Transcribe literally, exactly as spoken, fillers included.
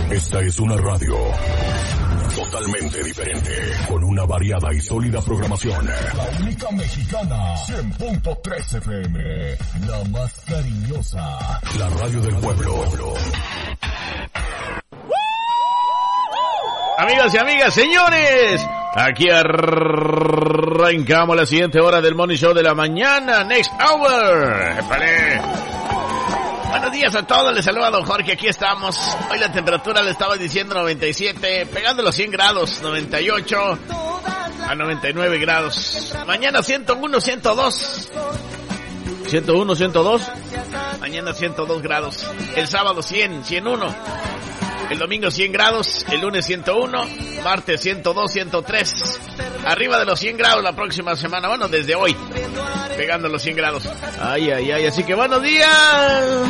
Esta es una radio totalmente diferente, con una variada y sólida programación. La única mexicana, cien punto tres F M, la más cariñosa, la radio del pueblo. Amigas y amigas, señores, aquí arrancamos la siguiente hora del Morning Show de la mañana, Next Hour. ¡Épale! Buenos días a todos, les saluda don Jorge, aquí estamos. Hoy la temperatura le estaba diciendo noventa y siete, pegando los cien grados, noventa y ocho a noventa y nueve grados. Mañana ciento uno, ciento dos. ciento uno, ciento dos. Mañana ciento dos grados. El sábado cien, ciento uno. El domingo cien grados, el lunes ciento uno, martes ciento dos, ciento tres. Arriba de los cien grados la próxima semana, bueno, desde hoy, pegando los cien grados. Ay, ay, ay, así que buenos días.